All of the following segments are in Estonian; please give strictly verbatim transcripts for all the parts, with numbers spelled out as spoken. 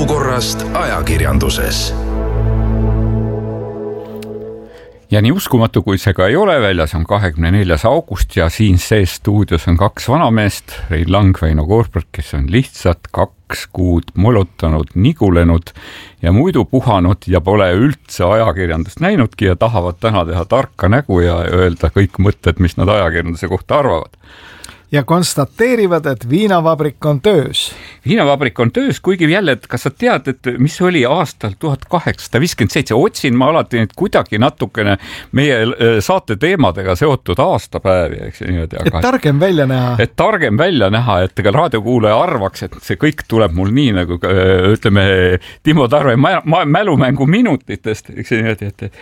olukorrast ajakirjanduses. Ja nii uskumatu, kui see ka ei ole, väljas on kahekümne neljas august ja siin sees stuudios on kaks vanameest, Rein Lang, Väino Koorberg, kes on lihtsalt kaks kuud molutanud, nigulenud ja muidu puhanud ja pole üldse ajakirjandust näinudki ja tahavad täna teha tarka nägu ja öelda kõik mõtted, mis nad ajakirjanduse kohta arvavad. Ja konstateerivad, et viinavabrik on töös. Viinavabrik on töös, kuigi jälle, et kas sa tead, et mis oli aastal tuhat kaheksasada viiskümmend seitse? Otsin ma alati nüüd kuidagi natukene meie saate teemadega seotud aastapäevi. Eks, niimoodi, aga, et targem välja näha. Et targem välja näha, et ega raadiokuulaja arvaks, et see kõik tuleb mul nii nagu ütleme Timo Tarve mälumängu minutitest. Eks, niimoodi, et,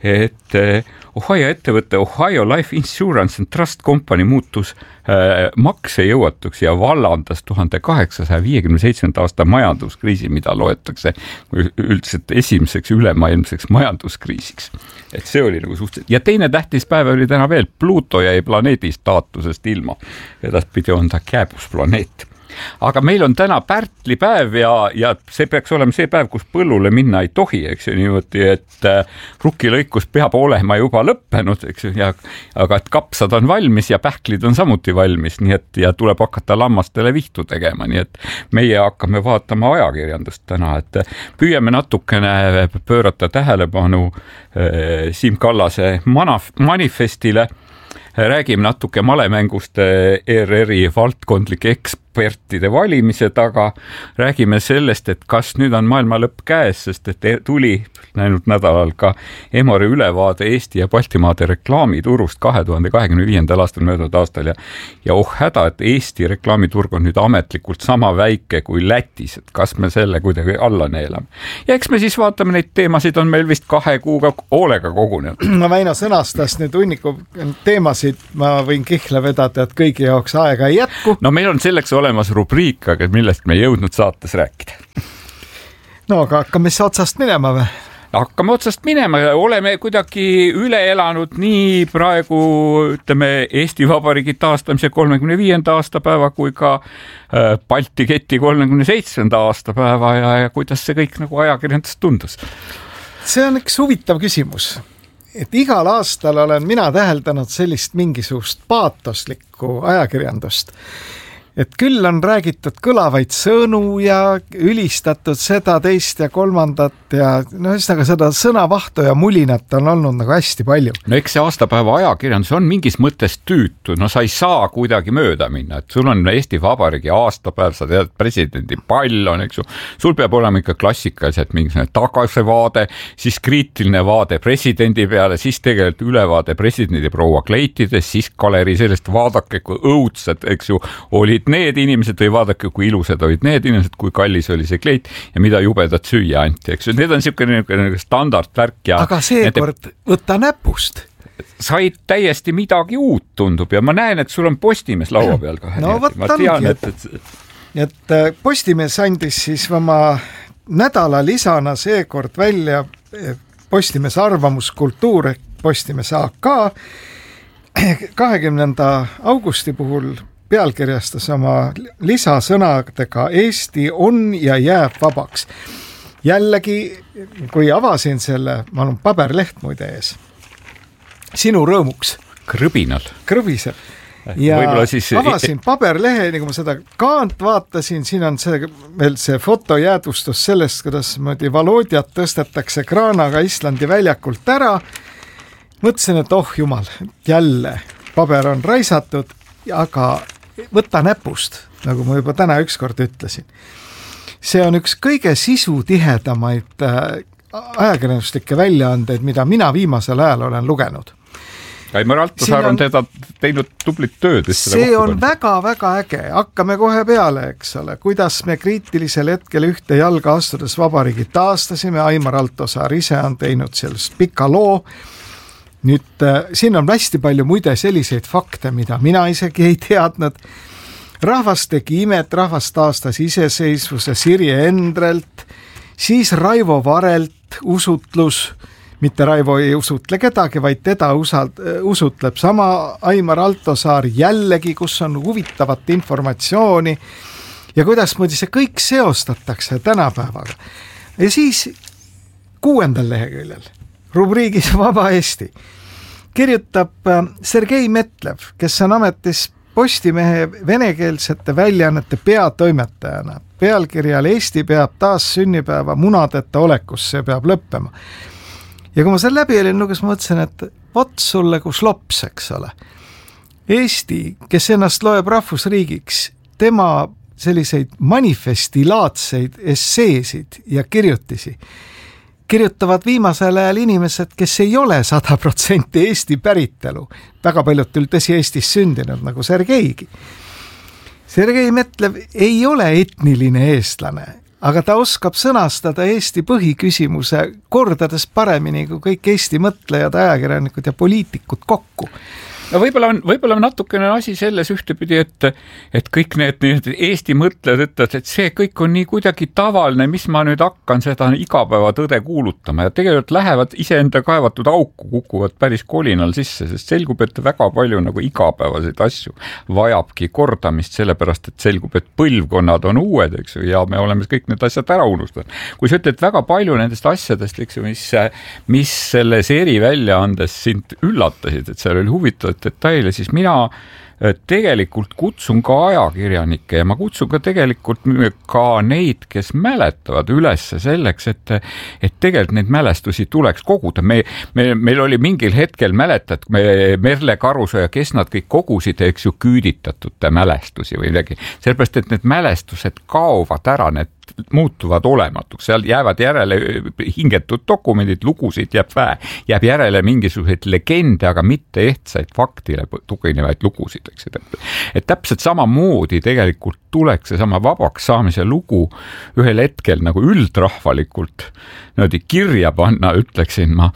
et Ohio ettevõtte Ohio Life Insurance and Trust Company muutus äh, maksejõuatuks ja vallandas tuhande kaheksasaja viiekümne seitsmenda aasta majanduskriisi, mida loetakse üldiselt esimeseks ülemaailmseks majanduskriisiks. Et see oli nagu suhteliselt. Ja teine tähtis päev oli täna veel, Pluto jäi planeedi staatusest ilma. Edaspidi on ta kääbusplaneet. Aga meil on täna pärtlipäev ja, ja see peaks olema see päev, kus põllule minna ei tohi, eks ju, niimoodi, et rukkilõikus peab olema juba lõppenud, eks ju, ja, aga et kapsad on valmis ja pähklid on samuti valmis, nii et ja tuleb hakata lammastele vihtu tegema, nii et meie hakkame vaatama ajakirjandust täna, et püüame natukene pöörata tähelepanu äh, Siim Kallase manaf, manifestile, räägime natuke malemängust E R R-i valdkondlike ekspertide valimise taga, räägime sellest, et kas nüüd on maailma lõpp käes, sest et tuli läinud nädalal ka Emori ülevaade Eesti ja Baltimaade reklaamiturust kahe tuhande kahekümne viiendal aastal möödunud aastal ja, ja oh häda, et Eesti reklaamiturg on nüüd ametlikult sama väike kui Lätis, et kas me selle kuidagi alla neelame. Ja eks me siis vaatame, neid teemasid on meil vist kahe kuuga hoolega kogunenud. No Väino sõnastas nüüd hunniku teemasid, ma võin kihla vedada, et kõigi jaoks aega ei jätku. No meil on selleks olemas rubriik, aga millest me ei jõudnud saates rääkida. No aga hakkame siis otsast minema või? Hakkame otsast minema ja oleme kuidagi üle elanud nii praegu, ütleme, Eesti Vabariigi taastamise kolmekümne viienda aastapäeva kui ka Balti keti kolmekümne seitsmenda aastapäeva ja, ja kuidas see kõik nagu ajakirjandus tundus? See on üks huvitav küsimus. Et igal aastal olen mina täheldanud sellist mingisugust paatoslikku ajakirjandust. Et küll on räägitud kõlavaid sõnu ja ülistatud seda, teist ja kolmandat ja no ühesõnaga seda sõnavahtu ja mulinat on olnud nagu hästi palju. No eks see aastapäeva ajakirjandus on mingis mõttes tüütu, no sa ei saa kuidagi mööda minna, et sul on Eesti Vabariigi aastapäev, sa tead, presidendi pall on, eks ju, sul peab olema ikka klassikaliselt mingisugune tagasivaade, siis kriitiline vaade presidendi peale, siis tegelikult ülevaade presidendi proua kleitides, siis galerii sellest vaadake, kui õudsed, eks ju, olid need inimesed või vaadake, kui ilusad olid need inimesed, kui kallis oli see kleit ja mida jubedat süüa anti, eks ju. Need on niisugune standardvärk. Ja aga seekord nende... võtta näpust. Said täiesti midagi uut tundub ja ma näen, et sul on Postimees laua peal ka. No võtangi, et, et... et Postimees andis siis oma nädala lisana seekord välja Postimees arvamuskultuur ehk Postimees A K kahekümnenda augusti puhul pealkirjastas oma lisasõnadega Eesti on ja jääb vabaks. Jällegi, kui avasin selle, ma olen paberleht muide ees, sinu rõõmuks. Krõbinal. Krõbiseb. Ja siis... avasin paberlehe, nagu ma seda kaant vaatasin, siin on see, veel see fotojäädvustus sellest, kuidas Valodjat tõstetakse kraanaga Islandi väljakult ära. Mõtlesin, et oh jumal, jälle paber on raisatud, aga võta näpust, nagu ma juba täna ükskord ütlesin. See on üks kõige sisutihedamaid ajakirjanduslikke väljaandeid, mida mina viimasel ajal olen lugenud. Aimar Altosaar on, on teda teinud tublit tööd. See on väga-väga äge. Hakkame kohe peale, eks ole. Kuidas me kriitilisel hetkel ühte jalga astudes vabariigi taastasime. Aimar Altosaar ise on teinud sellest pika loo. Nüüd äh, siin on hästi palju muide selliseid fakte, mida mina isegi ei teadnud. Rahvas tegi imet, rahvas taastas iseseisvuse Sirje Endrelt, siis Raivo Varelt usutlus, mitte Raivo ei usutle kedagi, vaid teda usald, usutleb sama Aimar Altosaar jällegi, kus on huvitavat informatsiooni ja kuidas muidu see kõik seostatakse tänapäevaga. Ja siis kuuendal leheküljel rubriigis Vaba Eesti kirjutab Sergei Metlev, kes on ametis Postimehe venekeelsete väljaannete peatoimetajana. Pealkirjal Eesti peab taas sünnipäeva munadeta olekus, see peab lõppema. Ja kui ma selle läbi olin luges, ma mõtlesin, et vot sulle kus lops, eks ole. Eesti, kes ennast loeb rahvusriigiks, tema selliseid manifestilaadseid esseesid ja kirjutisi kirjutavad viimasel ajal inimesed, kes ei ole sada protsenti Eesti päritelu. Väga paljud küll tõsi Eestis sündinud, nagu Sergeigi. Sergei Metlev ei ole etniline eestlane, aga ta oskab sõnastada Eesti põhiküsimuse kordades paremini kui kõik Eesti mõtlejad, ajakirjanikud ja poliitikud kokku. No võib-olla on, võib-olla on natukene asi selles ühtepidi, et, et kõik need, need Eesti mõtlejad ütlevad, et see kõik on nii kuidagi tavaline, mis ma nüüd hakkan seda igapäeva tõde kuulutama ja tegelikult lähevad iseenda kaevatud auku, kukuvad päris kolinal sisse, sest selgub, et väga palju nagu igapäevaseid asju vajabki kordamist, sellepärast, et selgub, et põlvkonnad on uued, eks ju, ja me oleme kõik need asjad ära unustanud. Kui sa ütled väga palju nendest asjadest, eks ju, mis, mis selles eriväljaandes sind üllatasid, et seal oli huvitav detaile, siis mina tegelikult kutsun ka ajakirjanikke ja ma kutsun ka tegelikult ka neid, kes mäletavad üles selleks, et, et tegelikult neid mälestusi tuleks koguda. Me, me, meil oli mingil hetkel mäletad, me Merle Karusoo ja kes nad kõik kogusid, eks ju, küüditatute mälestusi või midagi. Sellepärast, et need mälestused kaovad ära, need muutuvad olematuks, seal jäävad järele hingetud dokumendid, lugusid jääb vähe, jääb järele mingisuguseid legende, aga mitte ehtsaid faktile tuginevaid lugusid, eks. Et täpselt samamoodi tegelikult tuleks see sama vabaks saamise lugu ühel hetkel nagu üldrahvalikult niimoodi kirja panna, ütleksin ma,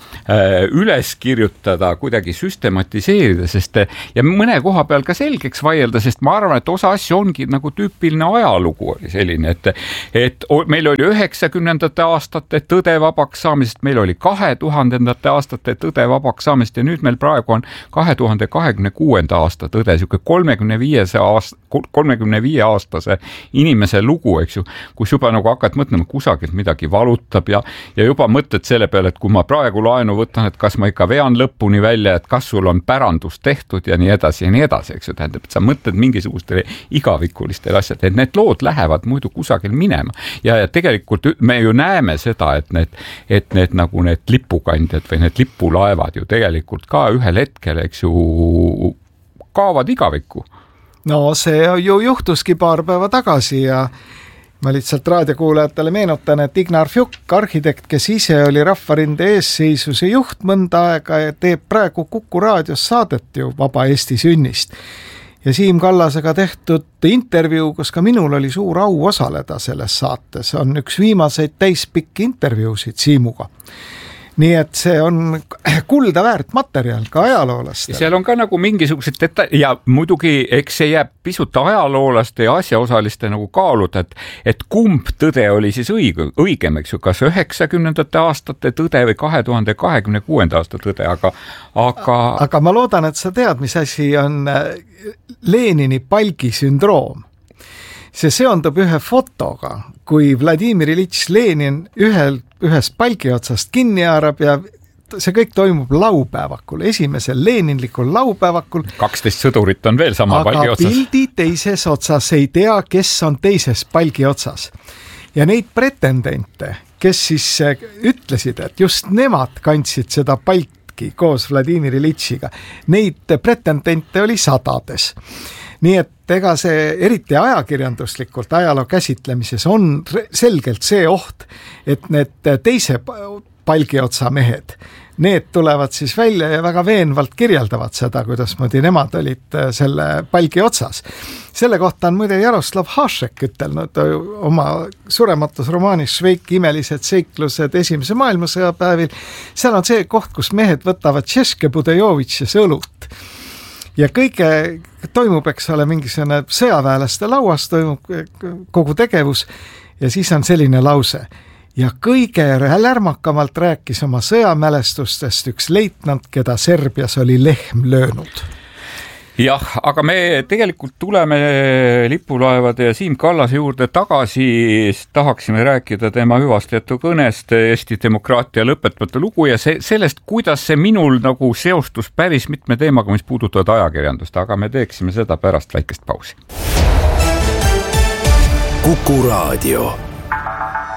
üles kirjutada, kuidagi süstematiseerida, sest ja mõne koha peal ka selgeks vaielda, sest ma arvan, et osa asju ongi nagu tüüpiline ajalugu oli selline, et et meil oli üheksakümnendate aastate tõde vabaks saamisest, meil oli kahe tuhandendate aastate tõde vabaks saamisest ja nüüd meil praegu on kahe tuhande kahekümne kuuenda aasta tõde, siuke kolmekümne viiese aasta, kolmekümne viie aastase inimese lugu, eks ju, kus juba nagu hakkad mõtlema, kusagilt midagi valutab ja, ja juba mõtled selle peale, et kui ma praegu laenu võtan, et kas ma ikka vean lõpuni välja, et kas sul on pärandus tehtud ja nii edasi ja nii edasi, eks ju, tähendab, et sa mõtled mingisugustele igavikulistele asjad, et need lood lähevad muidu kusagil minema ja, ja tegelikult me ju näeme seda, et need, et need nagu need lipukandjad või need lipulaevad ju tegelikult ka ühel hetkel, eks ju, kaovad igavikku. No see ju juhtuski paar päeva tagasi ja ma lihtsalt raadiokuulajatele meenutan, et Ignar Fjuk, arhitekt, kes ise oli Rahvarinde eesseisuse juht mõnda aega ja teeb praegu Kuku raadios saadet ju Vaba Eesti sünnist. Ja Siim Kallasega tehtud intervjuu, kus ka minul oli suur au osaleda selles saates, on üks viimaseid täispikki intervjuusid Siimuga. Nii et see on kulda väärt materjal ka ajaloolastele. Seal on ka nagu mingisugused deta- ja muidugi eks see jääb pisut ajaloolaste ja asjaosaliste nagu kaaluda, et, et kumb tõde oli siis õige, õigem, eks ju, kas üheksakümnendate aastate tõde või kahe tuhande kahekümne kuuenda aasta tõde, aga, aga... aga ma loodan, et sa tead, mis asi on Lenini palgi sündroom. See seondub ühe fotoga, kui Vladimir Iljitš Lenin ühel, ühes palgi otsast kinni haarab ja see kõik toimub laupäevakul, esimesel leninlikul laupäevakul. kaksteist sõdurit on veel sama aga palgi otsas. Aga pildi teises otsas ei tea, kes on teises palgi otsas. Ja neid pretendente, kes siis ütlesid, et just nemad kandsid seda palki koos Vladimir Iljitšiga, neid pretendente oli sadades. Nii et ega see eriti ajakirjanduslikult ajaloo käsitlemises on selgelt see oht, et need teise palgiotsa mehed, need tulevad siis välja ja väga veenvalt kirjeldavad seda, kuidas moodi nemad olid selle palgi otsas. Selle kohta on muide Jaroslav Hašek ütelnud oma surematus romaanis Šveiki imelised seiklused esimese maailmasõja päevil. Seal on see koht, kus mehed võtavad Tšeške Budejovitšes õlut. Ja kõige toimub, eks ole, mingisugune sõjaväelaste lauas toimub kogu tegevus ja siis on selline lause. Ja kõige lärmakamalt rääkis oma sõjamälestustest üks leitnant, keda Serbias oli lehm löönud. jah, aga me tegelikult tuleme lipulaevade ja Siim Kallase juurde tagasi, tahaksime rääkida tema hüvastijätu kõnest Eesti demokraatia lõpetamata lugu ja see, sellest, kuidas see minul nagu seostus päris mitme teemaga, mis puudutavad ajakirjandust, aga me teeksime seda pärast väikest pausi. Kuku Raadio.